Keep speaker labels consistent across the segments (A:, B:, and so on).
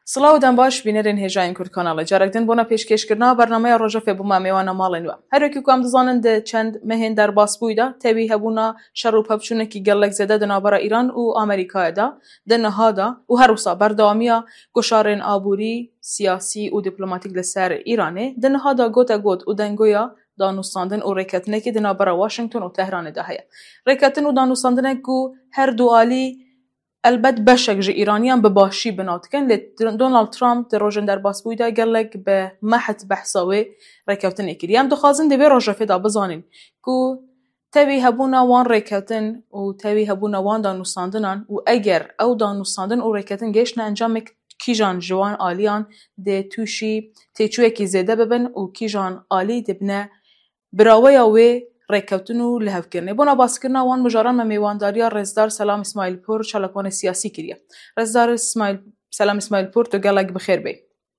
A: سڵاوتان باش بینەرین هێژاین کورد کاناڵە جارێکدن بۆنە پێشکەشکردنەوە بەرنامەیە ڕۆژە فێبووما میوانە ماڵێن وە هەرێکی کوام دەزانن دە چەند مەهێن دەرباس بوویدا تەوی هەبوونا شەڕ و پەپچوونێکی گەڵێک زێدە دەناوبەرە ئیران و ئامریکایەدا دەنەهادا و هەروسا بەردەوامیە گۆشارێن ئابووری سیاسی و دیپلۆماتیک لەسەر ئیرانێ دەنەهادا گۆتە گۆت و دەنگۆیە دانوستاندن و ڕێکەتنێکی دەناوبەرە واشنگتن و تەهرانێدا هەیە ڕێکەتن و دانوستاندنێک و هەردوو عالی البته بەشێک ji ئیرانیان bi başî binavdikin lê Donald Trump di rojên derbasbûyî de gelek bi mehet behsa wê rêkevtinê kiriye. Em dixwazin di vê rojefê de bizanîn ku tevî hebûna wan rêketin û tevî hebûna wan danûstandinan û eger ew danûstandin û rêketin gêştine encamê kîjan ji wan aliyan dê tûşî têçûyekî zêde bibin û kîjan alî dibine biraweya wê ڕێکەوتن و لەهەڤکردنێ بۆ ناباسکردنا وان مژاران مە میوانداریە ڕێزدار سەلام ئیسماعیلپور چالاکوانی سیاسی کردیە ڕێزدار سەلام ئیسماعیلپور تۆ گەڵێک بخێر بێ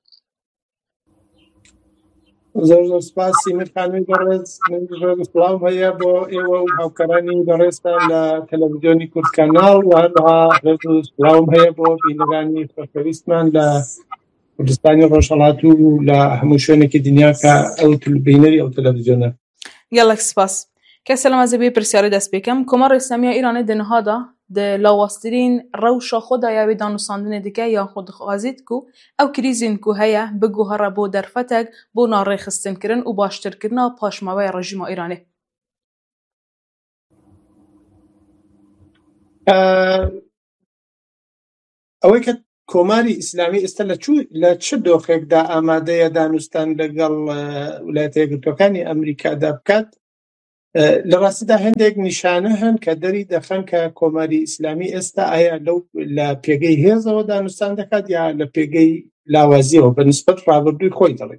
B: زۆر سپاسی میرخانووی بەڕێز من سڵاو هەیە بۆ ئێوە و هاوکارانی بەڕێزتان لە تەلەڤیزیۆنی کورد کاناڵ و هەروەها سڵاوم هەیە بۆ بینەرانی خۆشەویستمان لە کوردستانی ڕۆژهەڵات و لە هەموو شوێنێکی دنیا کە ئەو بینەری ئەو تەلەڤیزیۆنە
A: گەڵێک سپاس کەسە لە مەزەبێ پرسیارە دەست پێکەم کۆمارە ئیسلامیە ئیرانê دنهادا di lawastirîn rewşa xwe da ya wê danûstandinê dike yan xwe dixwazît ku ew krîzên ku heye biguhere bo derfetek bo narêxistinkirin û baştirkirina paşmaweya rejîma Îranê.
B: ئەوەی کە کۆماری ئیسلامی ئێستا لە چ دۆخێکدا ئامادەیە دانوستان لەگەڵ ویلایەتە یەکگرتووەکانی ئەمریکادا بکات لە ڕاستیدا هەندێک نیشانە هەن کە دەری دەخەن کە کۆماری ئیسلامی ئێستا ئایا لە پێگەی هێزەوە دانوستان دەکات یا لە پێگەی لاوازیەوە بە نسبەت ڕابردووی خۆی دەڵێت.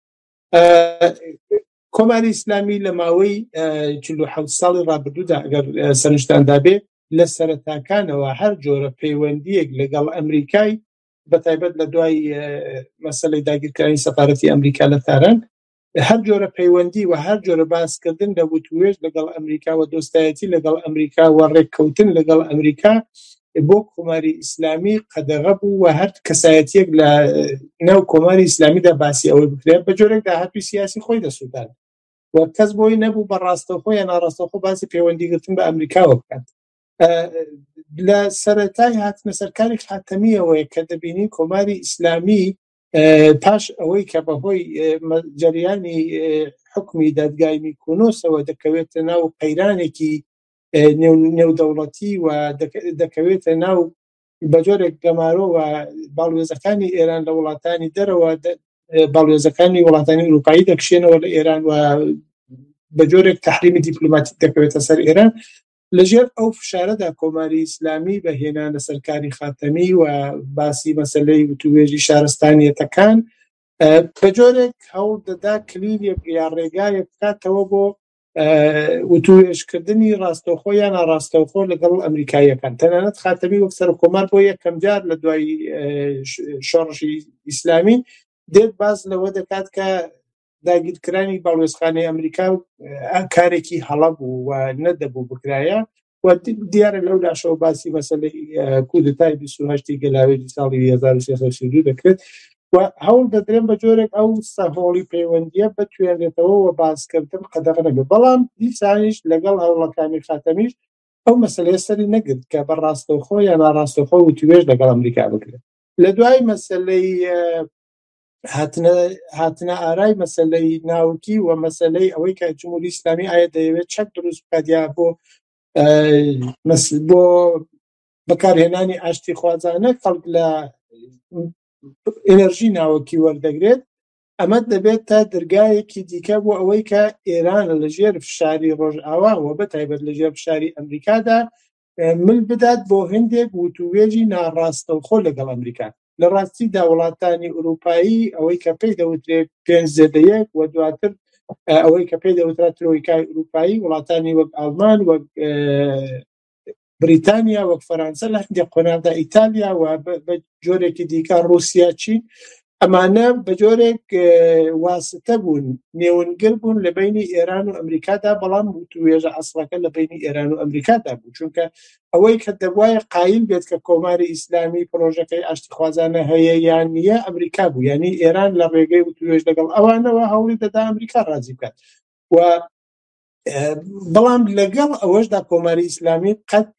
B: کۆماری ئیسلامی لە ماوەی 47 ساڵی ڕابردوودا ئەگەر سەرنجداندا بێ لە سەرەتاکانەوە هەر جۆرە پەیوەندیەک لەگەڵ ئەمریکای بەتایبەت لە دوای مەسەلەی داگیرکردنی سەفارەتی ئەمریکا لە تاران هەر جۆرە پەیوەندی و هەر جۆرە باسکردن لە وتوێژ لەگەڵ ئەمریکا و دۆستایەتی لەگەڵ ئەمریکا و ڕێککەوتن لەگەڵ ئەمریکا بۆ کۆماری ئیسلامی قەدەغە بوو و هەر کەسایەتیەک لە ناو کۆماری ئیسلامیدا باسی ئەوەی بکرێت بە جۆرێک داهاتووی سیاسی خۆی دەسوودان و کەس بۆی نەبوو بە ڕاستەوخۆ یان ناڕاستەوخۆ باسی پەیوەندیگرتن بە ئەمریکاوە بکات. لە سەرەتای هاتنە سەرکاری خاتەمیەوەی کە دەبینی کۆماری ئیسلامی پاش ئەوەی کە بەهۆی جەریانی حکمی دادگای میکۆنۆسەوە دەکەوێتە ناو قەیرانێکی نێودەوڵەتی و دەکەوێتە ناو بەجۆرێک گەمارۆوە باڵوێزەکانی ئێران لە وڵاتانی دەرەوە باڵوێزەکانی وڵاتانی ئوروپایی دەکشێنەوە لە ئێران و بەجۆرێک تەحریمی دیپلۆماتیک دەکەوێتە سەر ئێران لەژێر ئەو فشارەدا کۆماری ئیسلامی بەهێنانە سەرکاری خاتەمی و باسی مەسەلەی وتوێژی شارستانیەتەکان بەجۆرێک هەوڵ دەدا کلیلێک یا ڕێگایەک بکاتەوە بۆ وتوێژکردنی ڕاستەوخۆ یان ناڕاستەوخۆ لەگەڵ ئەمریکاییەکان تەنانەت خاتەمی وەک سەرۆکۆمار بۆ یەکەم جار لە دوای شۆڕشی ئیسلامی دێت باز لەوە دەکات کە داگیرکرانی باڵوێزخانەی ئەمریکا کارێکی هەڵە بوو و نەدەبوو بکرایە و دیارە لەو لاشەوە باسی مەسەلەی کودتای 28 گەلاوێژی ساڵی 1332 دەکرێت و هەوڵ دەدرێن بە جۆرێک ئەو سەهۆڵی پەیوەندیە بتوێنێتەوە و باسکردن قەدەغ نەبێت بەڵام دیسانیش لەگەڵ هەوڵەکانی خاتەمیش ئەو مەسەلەیە سەری نەگرت کە بەڕاستەوخۆ یان ناڕاستەوخۆ وتوێژ لەگەڵ ئەمریکا بکرێت. لە دوای مەسەلەی هاتنە ئارای مەسەلەی ناوکی و مەسەلەی ئەوەی کە جمهوری ئیسلامی ئایا دەیەوێت چەک دروست بکات یا بۆ بەکارهێنانی ئاشتی خوازانە خەڵک لە ئێنەرژی ناوەکی وەردەگرێت ئەمە دەبێت تا دەرگایەکی دیکە بۆ ئەوەی کە ئێران لەژێر فشاری ڕۆژئاواوە بەتایبەت لەژێر فشاری ئەمریکادا مل بدات بۆ هەندێک وتوێژی ناڕاستەوخۆ لەگەڵ ئەمریکا. لە ڕاستیدا وڵاتانی ئوروپایی ئەوەی کە پێی دەوترێت 5+1 و دواتر ئەوەی کە پێی دەوترێت ترۆیکای ئوروپایی وڵاتانی وەک ئەڵمان وەک بریتانیا وەک فەرانسە لە هەندێک قۆناغدا ئیتالیا و بە جۆرێکی دیکە ڕووسیا چین ئەمانە بە جۆرێک واسطە بوون، نێونگر بوون لە بینی ئێران و ئەمریکادا، بەڵام وتوێژە ئەسڵەکە لە بینی ئێران و ئەمریکادا بوو، چونکە ئەوەی کە دەبوایە قایل بێت کە کۆماری ئیسلامی پرۆژەکەی ئاشتیخوازانە هەیە یان نییە ئەمریکا بوو، یعنی ئێران لە ڕێگەی وتوێژ لەگەڵ ئەوانەوە هەوڵی دەدا ئەمریکا ڕازی بکات. و بەڵام لەگەڵ ئەوەشدا کۆماری ئیسلامی قەت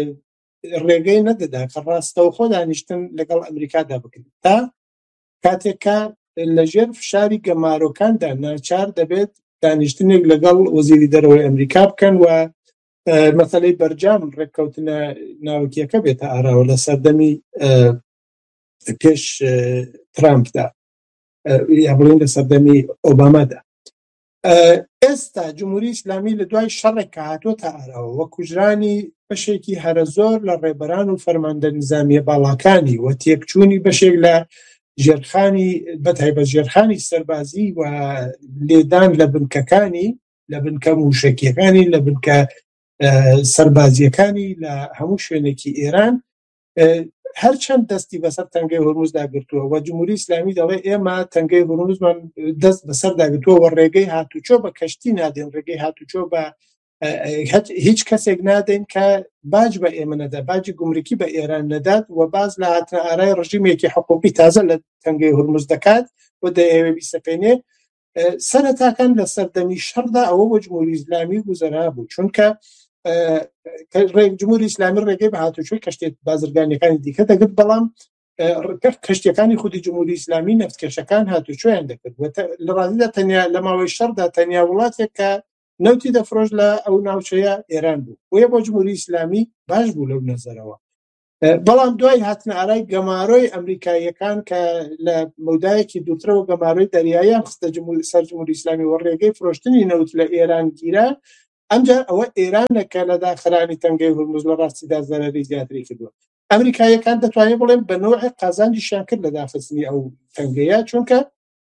B: ڕێگەی نەدەدا کە ڕاستەوخۆ دانیشتن لەگەڵ ئەمریکادا بکرێت، تا کاتێکە لەژێر فشاری گەمارۆکاندا ناچار دەبێت دانیشتنێک لەگەڵ وەزیری دەرەوەی ئەمریکا بکەن و مەسەلەی بەرجام ڕێککەوتنە ناوکیەکە بێتە ئاراوە لە سەردەمی پێش ترامپدا یا بڵین لە سەردەمی ئۆبامادا. ئێستا جمهوری ئیسلامی لە دوای شەڕێک کە هاتۆتە ئاراوە وە کوژرانی بەشێکی هەرە زۆر لە ڕێبەران و فەرماندە نیزامیە باڵاکانی و تێکچوونی بەشێک لە ژێرخانی بەتایبەت ژێرخانی سەربازی و لێدان لە بنکەکانی، لە بنکە موشکیەکانی، لە بنکە سەربازیەکانی لە هەموو شوێنێکی ئێران، هەرچەند دەستی بەسەر تەنگەی هورموز داگرتووە و جمهوری ئیسلامی دەڵێ ئێمە تەنگەی هورموزمان دەست بەسەر داگرتووە و ڕێگەی هاتوچۆ بە کەشتی نادێن، ڕێگەی هاتوچۆ بە هیچ کەسێک نادەین کە باج بە ئێمە نەدا، باجی گومرکی بە ئێران نەدات و باز لە هاتنە ئارای ڕژیمێکی حقوقی تازە لە تەنگەی هورموز دەکات و دەیەوێ بیسەپێنێ. سەرەتاکان لە سەردەمی شەڕدا ئەوە بۆ جمهوری ئیسلامی گوزەرا بوو، چونکە جمهوری ئیسلامی ڕێگەی بە هاتوچۆی کەشتێک بازرگانیەکانی دیکە دەگرت، بەڵام کەشتەکانی خودی جمهوری ئیسلامی نەفتکێشەکان هاتوچۆیان دەکرد. لە ڕاستیدا تەنیا لە ماوەی شەڕدا تەنیا وڵاتێک کە نەوتی دەفرۆش لە ئەو ناوچەیە ئێران بوو، ویە بۆ جمهوری ئیسلامی باش بوو لەو نەزەرەوە. بەڵام دوای هاتنە ئارای گەمارۆی ئەمریکاییەکان کە لە مەودایەکی دووترەوە گەمارۆی دەریاییان خستە سەر جمهوری ئیسلامی و ڕێگەی فرۆشتنی نەوت لە ئێران گیرا، ئەمجار ئەوە ئێرانەکە لە داخرانی تەنگەی هورموز لە ڕاستیدا زەرەری زیاتری کردووە. ئەمریکاییەکان دەتوانێت بڵێن بە نۆعی قازانجیشیان کرد لە داخستنی ئەو تەنگەیە، چونکە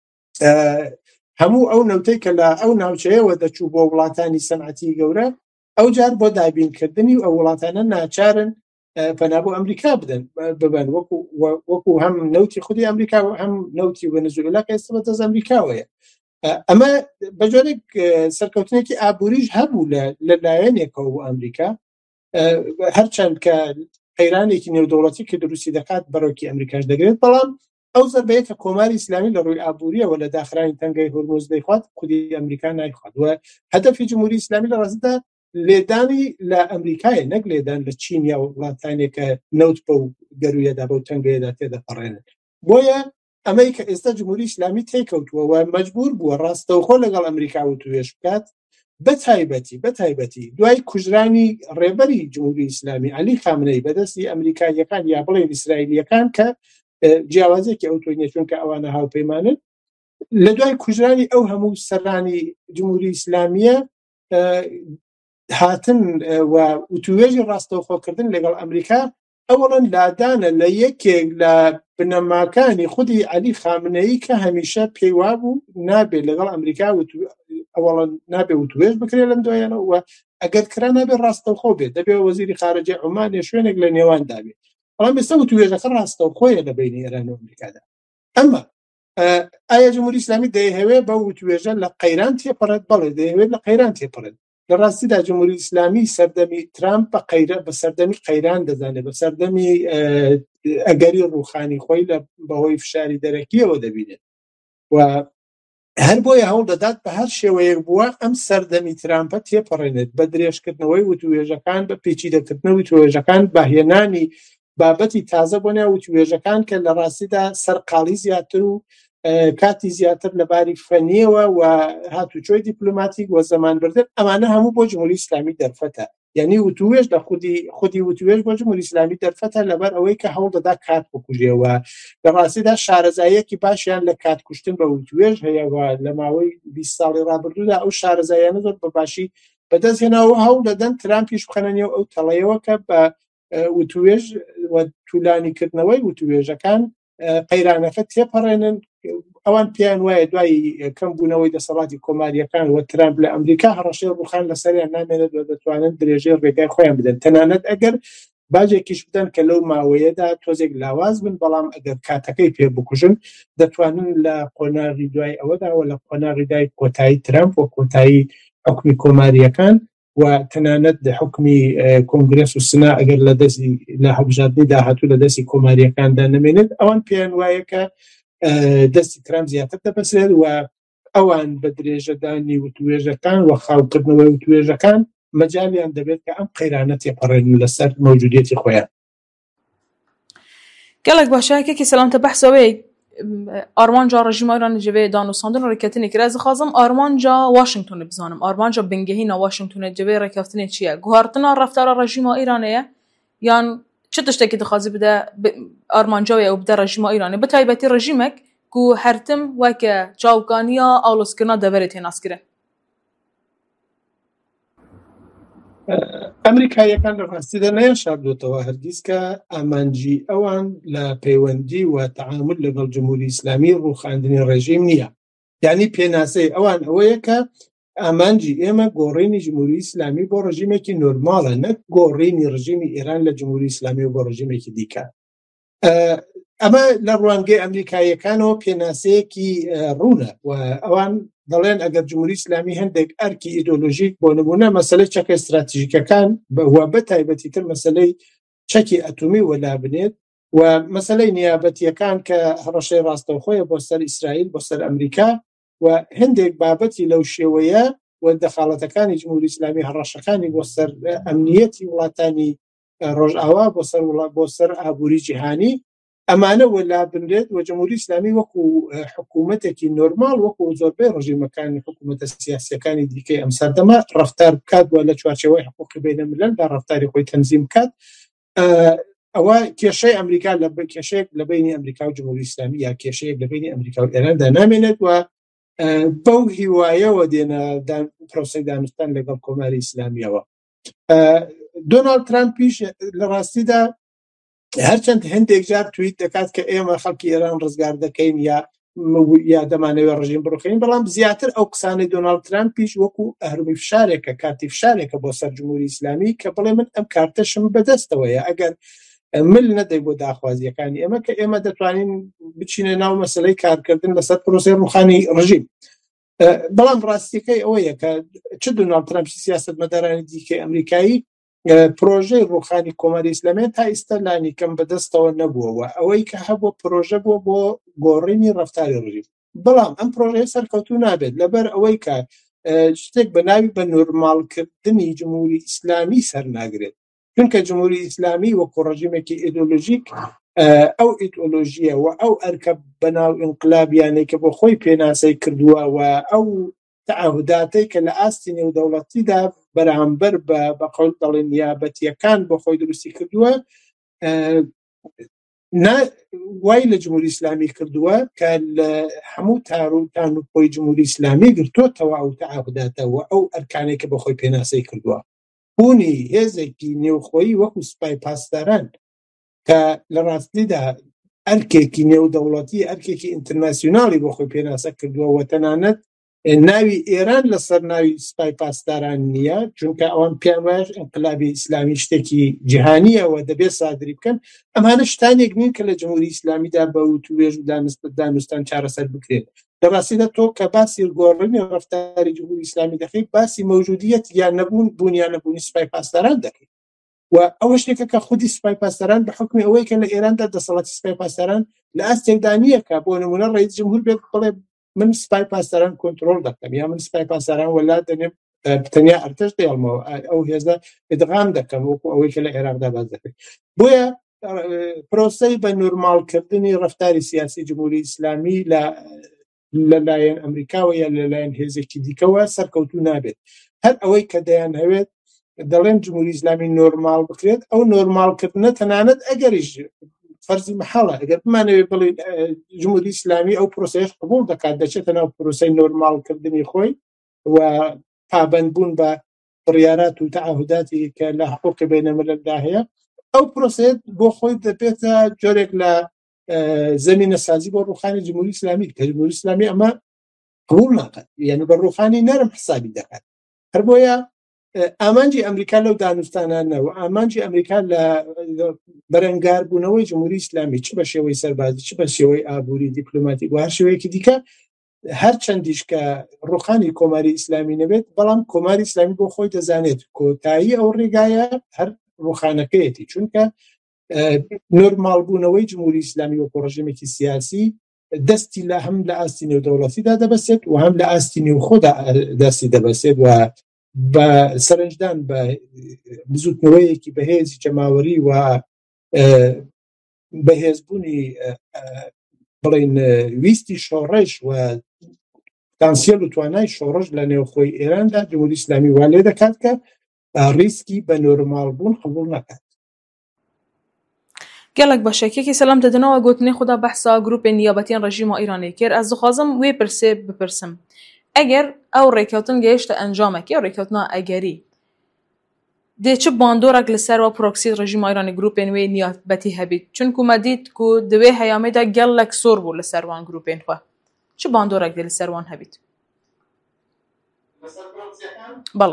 B: هەموو ئەو نەوتەی کە لە ئەو ناوچەیەوە دەچوو بۆ وڵاتانی سەنعەتی گەورە، ئەو جار بۆ دابینکردنی ئەو وڵاتانە ناچارن پەنا بۆ ئەمریکا ببەن، وەکو هەم نەوتی خودی ئەمریکا و هەم نەوتی ڤەنزوێلا کە ئێستا بەدەست ئەمریکاوەیە. ئەمە بە جۆرێک سەرکەوتنێکی ئابووریش هەبوو لەلایەنێکەوە بۆ ئەمریکا، هەرچەند کە قەیرانێکی نێودەوڵەتی کە دروستی دەکات بەڕێوەکی ئەمریکاش دەگرێت، بەڵام ئەو زەربەیە کە کۆماری ئیسلامی لە ڕووی ئابووریەوە لە داخرانی تەنگەی هورموز دەیخوات خودی ئەمریکا نایخوات و هەدەفی جمهوری ئیسلامی لە ڕاستیدا لێدانی لە ئەمریکایە، نەک لێدان لە چین یا وڵاتانێک کە نەوت بەو گەرویەدا بەو تەنگەیەدا تێدەپەڕێنن. بۆیە ئەمەی کە ئێستا جمهوری ئیسلامی تێکەوتووە و مەجبور بووە ڕاستەوخۆ لەگەڵ ئەمریکا وتوێژ بکات، بەتایبەتی دوای کوژرانی ڕێبەری جمهوری ئیسلامی عەلی خامنەی بەدەستی ئەمریکاییەکان یا بڵێن ئیسرائیلیەکان کە جیاوازێکی ئەوتۆنیە، چونکە ئەوانە هاوپەیمانن، لە دوای کوژرانی ئەو هەموو سەرانی جمهوری ئیسلامیە هاتن و وتوێژی ڕاستەوخۆکردن لەگەڵ ئەمریکا ئەوڵەن لادانە لە یەکێک لە بنەماکانی خودی عەلی خامنەیی کە هەمیشە پێی وابوو نابێت لەگەڵ ئەمریکا ئەوڵەن نابێت وتوێژ بکرێت لەم دوایانەوە، و ئەگەر کرا نابێت ڕاستەوخۆ بێت، دەبێت وەزیری خارجە عومانێ شوێنێک لە نێواندا بێت. بەڵام ئێستا وتوێژەکە ڕاستەوخۆیە لە بینی ئێران و ئەمریکادا. ئەمە ئایا جمهوری ئیسلامی دەیەوێت بە وتوێژە لە قەیران تێپەڕێت؟ بەڵێ دەیەوێت لە قەیران تێپەڕێت. لە ڕاستیدا جمهوری ئیسلامی سەردەمی ترامپ بە سەردەمی قەیران دەزانێت، بە سەردەمی ئەگەری ڕووخانی خۆی بەهۆی فشاری دەرەکیەوە دەبینێت و هەر بۆیە هەوڵ دەدات بە هەر شێوەیەک بووە ئەم سەردەمی ترامپە تێپەڕێنێت بە درێژکردنەوەی وتوێژەکان، بە پیچیدەکردنەوەی وتوێژەکان، بەهێنانی بابەتی تازە بۆ ناو وتوێژەکان کە لە ڕاستیدا سەرقاڵی زیاتر و کاتی زیاتر لەباری فەنیەوە و هاتوچۆی دیپلۆماتیک و زەمانبردن، ئەمانە هەموو بۆ جمهوری ئیسلامی دەرفەتە. یعنی وتوێژ لە خودی وتوێژ بۆ جمهوری ئیسلامی دەرفەتە لەبەر ئەوەی کە هەوڵ دەدا کات بکوژێەوە. لە ڕاستیدا شارەزاییەکی باشیان لە کات کوشتن بە وتوێژ هەیە و لە ماوەی 20 ساڵی ڕابردوودا ئەو شارەزاییانە زۆر بەباشی بەدەستهێناوە. هەوڵ دەدەن ترامپیش بخەنەنێەوە ئەو تەڵەیەوە کە بە وتوێژ و توولانیکردنەوەی وتوێژەکان قەیرانەکە تێپەڕێنن. ئەوان پێیان وایە دوای کەم بوونەوەی دەسەڵاتی کۆماریەکان و ترامپ لە ئەمریکا هەڕەشەی ڕووخان لەسەریان نامێنێت و دەتوانن درێژەی ڕێگای خۆیان بدەن. تەنانەت ئەگەر باجێکیش بدەن کە لەو ماوەیەدا تۆزێک لاواز بن، بەڵام ئەگەر کاتەکەی پێ بکوژن دەتوانن لە قۆناغی دوای ئەوەداوە لە قۆناغی دوای کۆتایی ترامپ و کۆتایی حکومی کۆماریەکان و تەنانەت حکمی کۆنگرس و سنا ئەگەر لە دەستی لە هەڵبژاردننی داهاتوو لە دەستی کۆماریەکاندا نەمێنێت ئەوان پێیان وایە کە دەستی ترامپ زیاتر دەبەسرێت و ئەوان بە درێژەدانی وتوێژەکان و خاڵکردنەوەی وتوێژەکان مەجالیان دەبێت کە ئەم قەیرانە تێپەڕێن لەسەر مەوجودیەتی خۆیان.
A: gelek başayekekî selam te behsewê armanca rejîma Îranê ji vê danûsandin û rêketinê kir. Ez dixwazim armanca Washingtonê bizanim. Armanca bingehîna Washingtonê ji vê rêkeftinê çi ye? Guhartina reftara rejîma Îranê ye yan çi tiştekî dixwazî bide armanca wê ew bide rejîma Îranê? Bi taybetî rejîmek ku hertim weke çavkaniya awlozkirina deverê tê naskirin.
B: ئەمریکایەکان لە ڕاستیدا نەیەشاردوێتەوە هەرگیز کە ئامانجی ئەوان لە پەیوەندی و تەعامل لەگەڵ جمهوری ئیسلامی ڕووخاندنی ڕێژیم نییە. یعنی پێناسەی ئەوان ئەوەیە کە ئامانجی ئێمە گۆڕینی جمهوری ئیسلامی بۆ ڕژیمێکی نۆرماڵە، نەک گۆڕینی ڕژیمی ئێران لە جمهوری ئیسلامی و بۆ ڕژیمێکی دیکە. ئەمە لە ڕوانگەی ئەمریکایەکانەوە پێناسەیەکی ڕوونە و ئەوان دەڵێن ئەگەر جمهوری ئیسلامی هەندێک ئەرکی ئیدۆلۆژیک بۆ نمونە مەسەلەی چەکە استراتیژیکەکان و بە تایبەتی تر مەسەلەی چەکی ئەتۆمی وەلا بنێت و مەسەلەی نیابەتیەکان کە هەڕەشەی ڕاستەوخۆیە بۆ سەر ئیسرائیل بۆ سەر ئەمریکا و هەندێک بابەتی لەو شێوەیە و دەخاڵەتەکانی جمهوری ئیسلامی هەڕەشەکانی بۆ سەر ئەمنیەتی وڵاتانی ڕۆژئاوا بۆ سەر ئابووری جیهانی ئەمانە وەلا بنرێت و جمهوری ئیسلامی وەکو حکوومەتێکی نۆرمال وەکو زۆربەی ڕژیمەکانی حکوومەتە سیاسیەکانی دیکەی ئەم سەردەما ڕەفتار بکات و لە چوارچێوەی حقوقی بینەملەلدا ڕەفتاری خۆی تەنزیم بکات. ئەوە کێشەی ئەمریکا لە کێشەیەک لە بینی ئەمریکا و جمهوری ئیسلامی یا کێشەیەک لە بینی ئەمریکا و ئێراندا نامێنێت و بەو هیوایەوە دێنە پرۆسەی دانوستان لەگەڵ کۆماری ئیسلامیەوە. دۆناڵد ترامپیش لە ڕاستیدا هەرچەند هەندێک جار تویت دەکات کە ئێمە خەڵکی ئێران ڕزگار دەکەین یا دەمانەوێت ڕژیم بڕۆخین، بەڵام زیاتر ئەو قسانەی دۆناڵد ترامپیش وەکو ئەهرمی فشارێکە کارتی فشارێکە بۆ سەر جمهوری ئیسلامی کە بڵێ من ئەم کارتەشم بەدەستەوەیە ئەگەر مل نەدەی بۆ داخوازیەکانی ئێمە کە ئێمە دەتوانین بچینە ناو مەسەلەی کارکردن لەسەر پرۆسەی ڕووخانی ڕژیم. بەڵام ڕاستیەکەی ئەوەیە کە چ دۆناڵد ترامپ سیاسەتمەدارانی دیکەی ئەمریکایی پرۆژەی ڕووخانی کۆماری ئیسلامی تا ئێستا لانی کەم بەدەستەوە نەبووەوە، ئەوەی کە هەبوو پرۆژە بووە بۆ گۆڕینی ڕەفتاری ڕژیم، بەڵام ئەم پرۆژەیە سەرکەوتوو نابێت لەبەر ئەوەی کە شتێک بە ناوی بە نۆرمالکردنی جمهوری ئیسلامی سەرناگرێت، چونکە جمهوری ئیسلامی وەکو ڕژیمێکی ئیدۆلۆژیک ئەو ئیدئۆلۆژیە و ئەو ئەرکە بەناو ئینقلابیانەی کە بۆ خۆی پێناسەی کردووە و ئەو تعهداتەی کە لە ئاستی نێودەوڵەتیدا بەرامبەر بە قەول دەڵێن نیابەتیەکان بۆ خۆی دروستی کردووە، وای لە جمهوری ئیسلامی کردووە کە لە هەموو تاروتان و خۆی جمهوری ئیسلامی گرتوۆتەوە ئەو تعهداتەوە ئەو ئەرکانێک کە بە خۆی پێناسەی کردووە. بوونی هێزێکی نێوخۆیی وەکو سوپای پاسداران کە لە ڕاستیدا ئەرکێکی نێودەوڵەتی ئەرکێکی ئینتەرناسیۆناڵی بۆ خۆی پێناسە کردووە و تەنانەت ناوی ئێران لەسەر ناوی سوپای پاسداران نییە، چونکە ئەوان پێیان وایە ئینقلابی ئیسلامی شتێکی جیهانیەوە دەبێت سادری بکەن. ئەمانە شتانێک نین کە لە جمهوری ئیسلامیدا بە وتوێژ و دانوستان چارەسەر بکرێت. لە ڕاستیدا تۆ کە باسی گۆڕینی ڕەفتاری جمهوری ئیسلامی دەکەیت باسی مەوجودیەت یان نەبوون بوونیان نەبوونی سوپای پاسداران دەکەیت و ئەوە شتێکە کە خودی سوپای پاسداران بە حکمی ئەوەی کە لە ئێراندا دەسەڵاتی سوپای پاسداران لە ئاستێکدا نییە کە بۆ نمونە ڕئیس جمهور بێت بڵێ من سوپای پاسداران کۆنترۆل دەکەم یا من سوپای پاسداران وەلا دەنێم تەنیا ئەرتش دێڵمەوە ئەو هێزە ئیدغام دەکەم وەکو ئەوەی کە لە عێراقدا باز دەکەیت. بۆیە پرۆسەی بە نورمالکردنی ڕەفتاری سیاسی جمهوری ئیسلامی لەلایەن ئەمریکاوە یا لەلایەن هێزێکی دیکەوە سەرکەوتوو نابێت. هەر ئەوەی کە دەیان هەوێت دەڵێن جمهوری ئیسلامی نۆرمال بکرێت، ئەو نۆرمالکردنە تەنانەت ئەگەریش فەرزی محەڵە ئەگەر بمانەوێت بڵێن جمهوری ئیسلامی ئەو پرۆسەیەش قبوڵ دەکات دەچێتە ناو پرۆسەی نۆرمالکردنی خۆی و پابەندبوون بە بڕیارات و تعهداتی کە لە حقوقی بینەمەلەلدا هەیە، ئەو پرۆسەیە بۆ خۆی دەبێتە جۆرێک لە زمینە سازی بۆ ڕووخانی جمهوری ئیسلامی کە جمهوری ئیسلامی ئەمە قبوڵ ناکات، یعنی بە ڕووخانی نەرم حسابی دەکات. هەر بۆیە ئامانجی ئەمریکا لەو دانوستانانەوە ئامانجی ئەمریکا لە بەرەنگار بوونەوەی جمهوری ئیسلامی چ بە شێوەی سەربازی چ بە شێوەی ئابووری دیپلۆماتیک و هەر شێوەیەکی دیکە هەر چەندیش کە ڕوخانی کۆماری ئیسلامی نەبێت بەڵام کۆماری ئیسلامی بۆ خۆی دەزانێت کۆتایی ئەو ڕێگایە هەر ڕوخانەکەیەتی چونکە نۆرمال بوونەوەی جمهوری ئیسلامی وەکو ڕژێمێکی سیاسی دەستی لە هەم لە ئاستی نێودەوڵەتیدا دەبەسێت و هەم لە ئاستی نێوخۆدا دەستی دەبەسێت و بە سەرنجدان بە بزوتنەوەیەکی بەهێزی جەماوەری و بەهێزبوونی بڵین ویستی شۆڕش و تانسیل و توانای شۆڕش لە نێوخۆی ئێراندا جمهوری ئیسلامی وا لێ دەکات کە ریسکی بە نۆرمال بوون قبول نەکات.
A: gelek başekekî selam didinەوە گوتنی خدا بەحسا گروپên نیابەتیên rejîma Îranê kir ez dixwazim wê pirsê bipirsim eger ew rêkewtin gehişte encamekê ew rêkewtina egerî dê çi bandorek li ser ve proksî rejîma Îranê grupên wê niyabetî hebît çunku me dît ku di wê heyamê de gelek sor bû li ser wan grupên xwe çi bandorek dê li ser wan hebît? Bale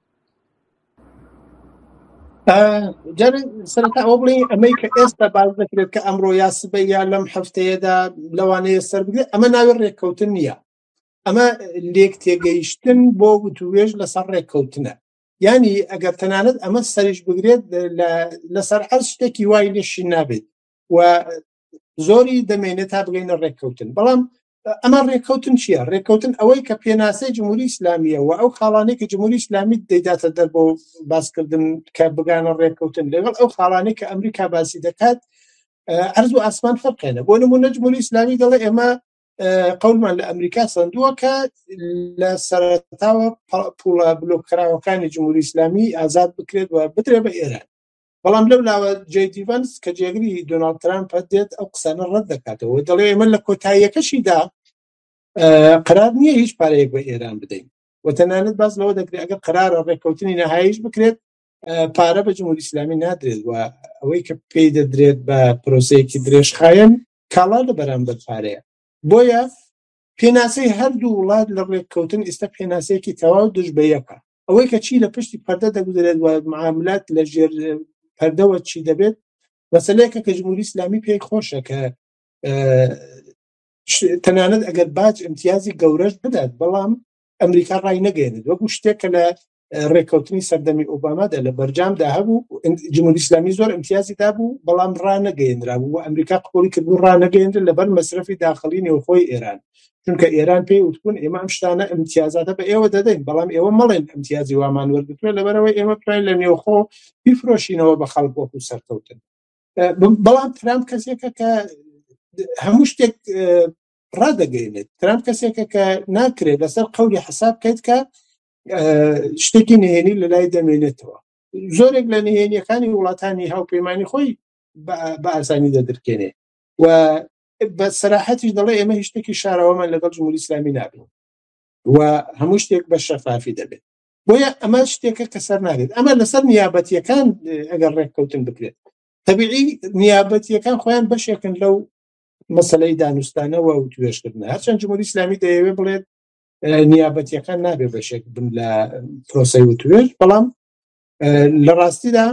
B: جارێ سەرەتا ئەوە بڵێ ئەمەی کە ئێستا باز دەکرێت کە ئەمڕۆ یا سبەی یا لەم هەفتەیەدا لەوانەیە سەر بگرێت ئەمە ناوی ڕێککەوتن نییە ئەمە لێک تێگەیشتن بۆ وتوێژ لەسەر ڕێککەوتنە یعنی ئەگەر تەنانەت ئەمە سەریش بگرێت لەسەر هەر شتێکی وای لێشی نابێت و زۆری دەمێنێت تا بگەینە ڕێککەوتن بەڵام ئەمە ڕێککەوتن چییە؟ ڕێککەوتن ئەوەی کە پێناسەی جمهوری ئیسلامیە و ئەو خاڵانەی کە جمهوری ئیسلامی دەیداتە دەر بۆ باسکردن کە بگانە ڕێککەوتن لەگەڵ ئەو خاڵانەی کە ئەمریکا باسی دەکات ئەرز و ئاسمان فەرقێنە بۆ نمونە جمهوری ئیسلامی دەڵێ ئێمە قەولمان لە ئەمریکا سندووە کە لە سەرەتاوە پوڵە بلۆکراوەکانی جمهوری ئیسلامی ئازاد بکرێت و بدرێ بە ئێران بەڵام لەو لاوە جێدی ڤانس کە جێگری دۆناڵد ترامپ دێت ئەو قسانە ڕەت دەکاتەوە دەڵێ ئێمە لە کۆتاییەکەشیدا قرار نییە هیچ پارەیەک بە ئێران بدەین و تەنانەت باس لەوە دەکرێت ئەگەر قرارە ڕێککەوتنی نەهاییش بکرێت پارە بە جمهوری ئیسلامی نادرێت و ئەوەی کە پێی دەدرێت بە پرۆسەیەکی درێژخایەن کاڵا لە بەرامبەر پارەیە بۆیە پێناسەی هەردوو وڵات لە ڕێککەوتن ئێستا پێناسەیەکی تەواو دژ بە یەکە ئەوەی کە چی لە پشتی پەردە دەگوزرێت و معاملات لە ژێر پەردەوە چی دەبێت مەسەلەیەکە کە جمهوری ئیسلامی پێی خۆشە کە تەنانەت ئەگەر باج امتیازی گەورەش بدات بەڵام ئەمریکا ڕای نەگەێنێت وەکو شتێکە لە ڕێککەوتنی سەردەمی ئۆبامادا لە بەرجامدا هەبوو جمهوری ئیسلامی زۆر امتیازی دابوو بەڵام ڕانەگەێنرابوو و ئەمریکا قبوڵی کردبوو ڕانەگەێنرێت لەبەر مەصرفی داخلی نێوخۆی ئێران چونکە ئێران پێی وتبوون ئێمە ئەم شتانە امتیازاتە بە ئێوە دەدەین بەڵام ئێوە مەڵێن امتیازی وامان وەرگتووە لەبەرەوەی ئێمە پرای لە نێوخۆ بیفرۆشینەوە بە خەڵک وەکو سەرکەوتن بەڵام ترامپ کەسێکە کە هەموو شتێک ڕادەگەێنێت ترامپ کەسێکە کە ناکرێت لەسەر قەولی حساب بکەیت کە شتێکی نهێنی لە لای دەمێنێتەوە زۆرێک لە نهێنیەکانی وڵاتانی هاوپەیمانی خۆی بە ئاسانی دەدرکێنێ و بە سەراحەتیش دەڵێ ئێمە هیچ شتێکی شاراوەمان لەگەڵ جمهوری ئیسلامی نابین و هەموو شتێک بە شەفافی دەبێت بۆیە ئەمە شتێکە کە سەر ناگێت ئەمە لەسەر نیابەتیەکان ئەگەر ڕێککەوتن بکرێت تەبیعی نیابەتیەکان خۆیان بەشێکن لەو مەسەلەی دانوستانەوە و توێژکردنە هەرچەند جمهوری ئیسلامی دەیەوێت بڵێت نیابەتیەکان نابێت بەشێک بن لە پرۆسەی و توێژ بەڵام لە ڕاستیدا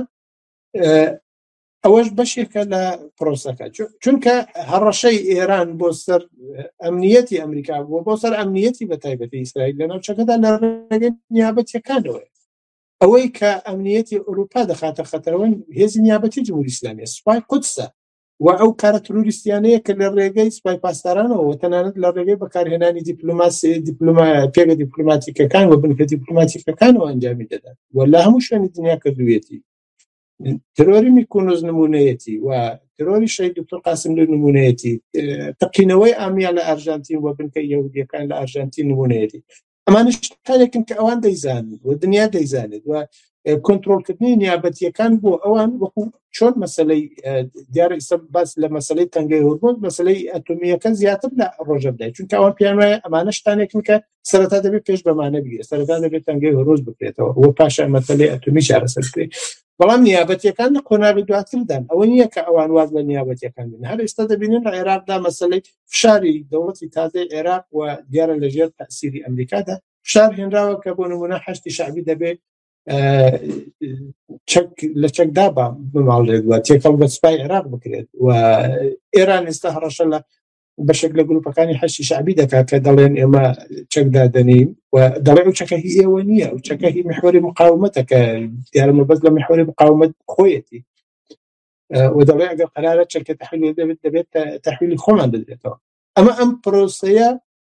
B: ئەوەش بەشێکە لە پرۆسەکە چونکە هەڕەشەی ئێران بۆ سەر ئەمنیەتی ئەمریکا بووە بۆ سەر ئەمنیەتی بە تایبەتی ئیسرائیل لە ناوچەکەدا لە ڕێگەی نیابەتیەکانەوە ئەوەی کە ئەمنیەتی ئەوروپا دەخاتە خەتەرەوە هێزی نیابەتی جمهوری ئیسلامی سوپای قودسە و ئەو کارە تروریستیانەیە کە لە ڕێگەی سوپای پاسدارانەوە تەنانەت لە ڕێگەی بەکارهێنانی پێگە دیپلۆماتیکەکان و بنکە دیپلۆماتیکەکانەوە ئەنجامی دەدات و لە هەموو شوێنی دنیا کردوێتی ترۆری میکونوز نمونەیەتی و ترۆری شەید دکتۆر قاسم لە نمونەیەتی تەقینەوەی ئامیا لە ئەرژانتین و بنکە یەهودیەکان لە ئەرژانتین نمونەیەتی ئەمانش شتێکن کە ئەوان دەیزانن و دنیا دەیزانێت و کۆنتڕۆڵکردنی نیابەتیەکان بۆ ئەوان وەکو چۆن مەسەلەی دیارە ئێستا باس لە مەسەلەی تەنگەی هورمۆز مەسەلەی ئەتۆمیەکە زیاتر لە ڕۆژە بدات چونکە ئەوان پێیان وایە ئەمانە شتانێکن کە سەرەتا دەبێت پێش بەمانە بگرێت سەرەتا دەبێت تەنگەی هورمۆز بکرێتەوە وە پاشان مەسەلەی ئەتۆمی چارەسەر بکرێت بەڵام نیابەتیەکان لە قۆناغی دواتردان ئەوە نییە کە ئەوان واز لە نیابەتیەکان بن هەر ئێستا دەبینن لە عێراقدا مەسەلەی فشاری دەوڵەتی تازەی عێراق و دیارە لەژێر تەئسیری ئەمریکادا فشار هێنراوە کە بۆ نمونە حەشتی شەعبی دەبێت لە چەکدا بماڵێت وە تێکەڵ بە سوپای عێراق بکرێت و ئێران ئێستا هەڕەشە لە بەشێک لە گروپەکانی حەشتی شعبی دەکات کە دەڵێن ئێمە چەکدا دەنین و دەڵێ ئەو چەکە هی ئێوە نییە، ئەو چەکە هی محوەری مقاومەتە کە دیارە مەبەست لە محوەری مقاومەت خۆیەتی و دەڵێ ئەگەر قەرارە چەکە تەحویل دەبێت تەحویلی خۆمان بدرێتەوە. ئەمە ئەم پرۆسەیە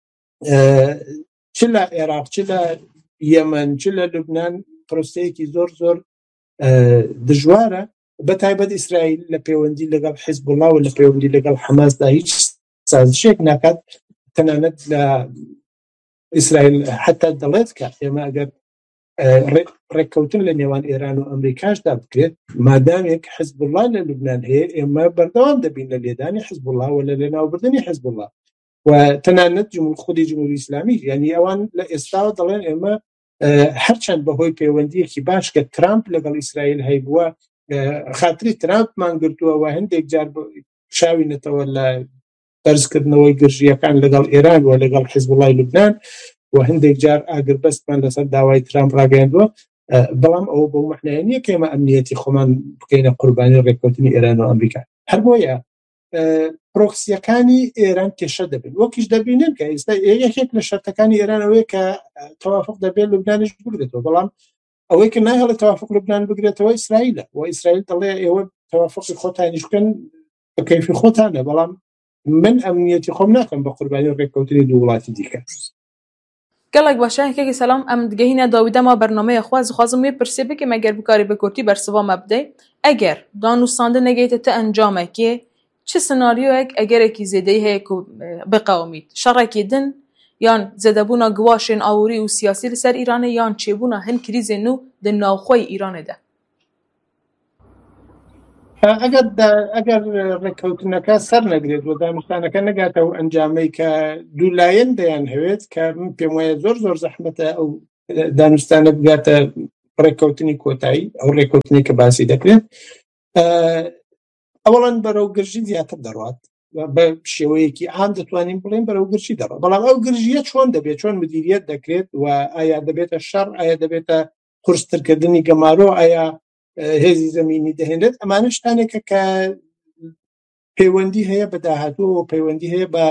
B: چ لە عێراق چ لە یەمەن چ لە لوبنان پرۆسەیەکی زۆر زۆر دژوارە، بە تایبەت ئیسرائیل لە پەیوەندی لەگەڵ حیزب الله و لە پەیوەندی لەگەڵ حەماسدا هیچ سازشێک ناکات. تەنانەت لە ئیسرائیل حتا دەڵێت کە ئێمە ئەگەر ڕێککەوتن لە نێوان ئێران و ئەمریکاشدا بکرێت مادامێک حیزب الله لە لوبنان هەیە ئێمە بەردەوام دەبین لە لێدانی حیزب الله و لە لێناوبردنی حیزب الله و تەنانەت خودی جمهوری ئیسلامی یعنی ئەوان لە ئێستاوە دەڵێن ئێمە هەرچەند بەهۆی پەیوەندیەکی باش کە ترامپ لەگەڵ ئیسرائیل هەیبووە خاتری ترامپمان گرتووە و هەندێک جار شاوینەتەوە لە بەرزکردنەوەی گرژیەکان لەگەڵ ئێران و لەگەڵ حیزب الله لوبنان و هەندێک جار ئاگربەستمان لەسەر داوای ترامپ ڕاگەیاندووە، بەڵام ئەوە بەو مەعنایە نییە کە ئێمە ئەمنیەتی خۆمان بکەینە قوربانی ڕێککەوتنی ئێران و ئەمریکا. هەر بۆیە پرۆکسیەکانی ئێران کێشە دەبن وەکیش دەبینن کە ئێستا یەکێک لە شەرتەکانی ئێرانەوەی کە تەوافق دەبێت لوبنانیش بگرێتەوە، بەڵام ئەوەی کە ناهێڵێت تەوافق لوبنان بگرێتەوە ئیسرائیلە و ئیسرائیل دەڵێ ئێوە تەوافقی خۆتانیش بکەن بە کەیفی خۆتانە، بەڵام من ئەمنیەتی خۆم ناکەم بە قوربانی ڕێککەوتنی دوو وڵاتی دیکە.
A: gelek başayekekî selam em digihîne dawîdema bernameya xwe dixwazim wê pirsê bikim eger bikarî bi kurtî bersiva me bidê. Eger danûstandin negeyte te encamekê çi senaryoyek egerekî zêdeyî heye ku biqewmît şerekî din yan zêdebûna giwaşên awîrî û siyasî li ser Îranê yan çêbûna hin krîzên nû di navxweyê Îranê de.
B: ئەگەر ڕێککەوتنەکە سەر نەگرێت و دامستانەکە نەگاتەوە ئەنجامەی کە دوولایەن دەیان هەوێت کە من پێم وایە زۆر زۆر زەحمەتە ئەو دانوستانە بگاتە ڕێککەوتنی کۆتایی ئەو ڕێککەوتنی کە باسی دەکرێت ئەوڵەن بەرەو گرژی زیاتر دەڕات بە شێوەیەکی عام دەتوانین بڵێن بەرەو گرژی دەڕات، بەڵام ئەو گرژیە چۆن دەبێت چۆن مدیریەت دەکرێت و ئایا دەبێتە شەڕ ئایا دەبێتە قورسترکردنی گەمارۆ ئایا هێزی زەمینی دەهێنێت ئەمانە شتانێکە کە پەیوەندی هەیە بە داهاتوو و پەیوەندی هەیە بە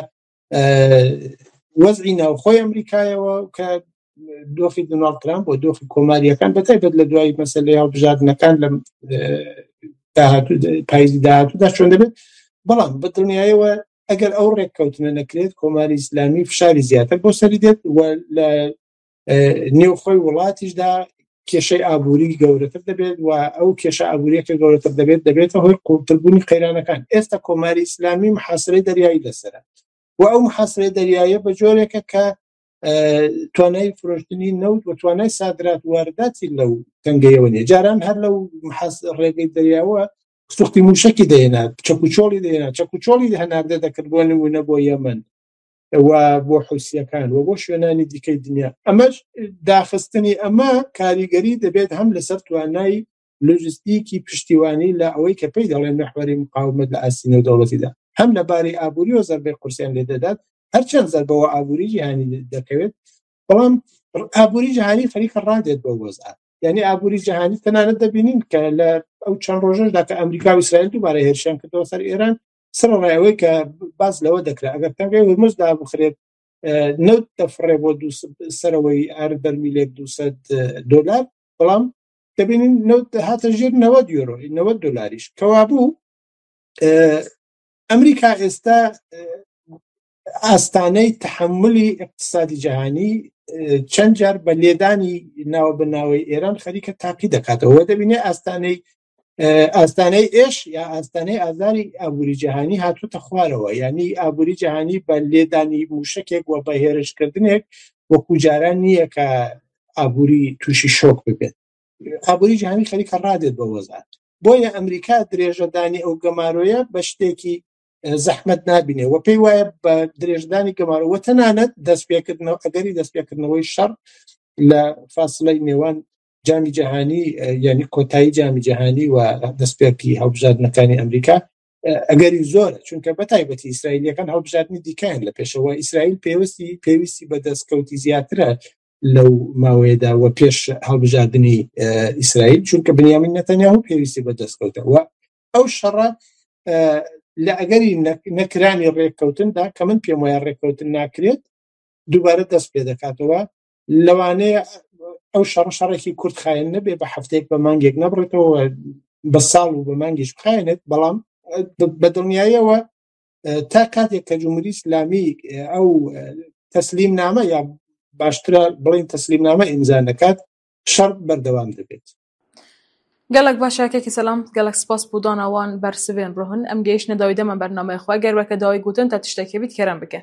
B: وەزعی ناوخۆی ئەمریکایەوە کە دۆخی دۆناڵد ترامپ و دۆخی کۆماریەکان بەتایبەت لە دوای مەسەلەی هەڵبژاردنەکان لە پاییزی داهاتوودا چۆن دەبێت، بەڵام بە دڵنیاییەوە ئەگەر ئەو ڕێککەوتنە نەکرێت کۆماری ئیسلامی فشاری زیاتر بۆ سەری دێت و لە نێوخۆی وڵاتیشدا کێشەی ئابووری گەورەتر دەبێت و ئەو کێشە ئابووریەکە گەورەتر دەبێتە هۆی قوڵتربوونی قەیرانەکان. ئێستا کۆماری ئیسلامی محاسرەی دەریایی لەسەرە و ئەو محاسرەی دەریایە بە جۆرێکە کە توانای فرۆشتنی نەوت و توانای سادرات وارداتی لەو تەنگەیەوە نیە. جاران هەر لەو ڕێگەی دەریاوە سوختی موشکی دەهێنات، چەکوچۆڵی دەهێنات، چەکوچۆڵی هەناردە دەکرد بۆ نمونە بۆ یەمەن و بۆ حوسیەکان و بۆ شوێنانی دیکەی دنیا. ئەمەش داخستنی ئەمە کاریگەری دەبێت هەم لەسەر توانای لۆجستیکی پشتیوانی لە ئەوەی کە پێی دەڵێن محوەری مقاومەت لە ئاسینە و دەوڵەتیدا، هەم لەباری ئابووری و زەربەی قورسیان لێ دەدات هەرچەند زەربەوە ئابووری جیهانی دەکەوێت، بەڵام ئابووری جیهانی خەریکە ڕادێت بۆ وەزعات. یعنی ئابووری جیهانی تەنانەت دەبینین کە لە ئەو چەند ڕۆژەشدا کە ئەمریکا و ئیسرائیل دووبارە هێرشیان کردەوە سەر ئێران سڕڕایەوەی کە باز لەوە دەکرا ئەگەر تەنگەی هورمز دابخرێت نەوت دەفڕێ بۆ سەرەوەی ئار بەرمیلێک $200، بەڵام دەبینین نەوت هاتە ژێر €90 $90 کەوابوو. ئەمریکا ئێستا ئاستانەی تەحملی اقتصادی جیهانی چەند جار بە لێدانی ناوە بناوی ئێران خەریکە تاقی دەکاتەوە، دەبینێ ئاستانەی ئێش یا ئاستانەی ئازاری ئابووری جیهانی هاتووتە خوارەوە، یعنی ئابووری جیهانی بە لێدانی موشکێک و بە هێرشکردنێک وەکو جاران نییە کە ئابووری تووشی شۆک ببێت. ئابووری جیهانی خەریکە ڕادێت بە وەزعات، بۆیە ئەمریکا درێژەدانی ئەو گەمارۆیە بە شتێکی زەحمەت نابینێ و پێی وایە بە درێژدانی گەمارەوە تەنانەت دەستپێکردنەوە ئەگەری دەستپێکردنەوەی شەڕ لە فاصلەی نێوان جامی جیهانی یعنی کۆتایی جامی جیهانی و دەستپێکی هەڵبژاردنەکانی ئەمریکا ئەگەری زۆرە، چونکە بەتایبەتی ئیسرائیلیەکان هەڵبژاردننی دیکەیان لە پێشەوە. ئیسرائیل پێویستی بە دەستکەوتی زیاترە لەو ماوەیەدا و پێش هەڵبژاردننی ئیسرائیل، چونکە بنیامین نەتەنیاهو پێویستی بە دەستکەوتەوە ئەو شەڕە لە ئەگەری نەکرانی ڕێککەوتندا کە من پێم وایە ڕێککەوتن ناکرێت دووبارە دەست پێ دەکاتەوە. لەوانەیە ئەو شەڕێکی کورد خاین نەبێ بە هەفتەیەک بە مانگێک نەبڕێتەوە بە ساڵ و بە مانگیش بخایێنێت، بەڵام بە دڵنیاییەوە تا کاتێک کە جمهوری ئیسلامی ئەو تەسلیم نامە یا باشترە بڵین تەسلیم نامە ئیمزا نەکات شەڕ بەردەوام دەبێت.
A: گەلک باشاکێکی سەلام گەلک سپاس بۆ داناوان بەرسڤێن ڕۆهن ئەم گەیشتنە داوای دەمە بەرنامەیەخوا گەروەکە داوای گوتن تا تشتێکی بیت کەرەم بکە.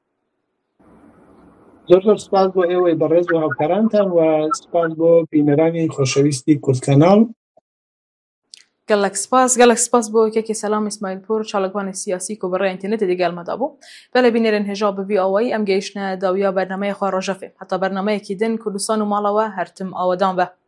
B: زۆر سپاس بۆ ئێوەی بەڕێز و هاوکارانتان و سپاس بۆ بینەرانی خۆشەویستی کورد کەناڵ.
A: گەلک سپاس بۆ یەکێکی سەلام ئیسماعیل پور چاڵکوانی سیاسی کو بەڕێ ئینترنێت دیگەلمەدا بوو بەلە بینێرن هێژا بڤی ئەوەی ئەم گەیشتنە داویا بەرنامەیەخوا ڕۆژەفێ هەتا بەرنامەیەکی دن کوردستان و ماڵەوە هەرتم ئاوەدان بە.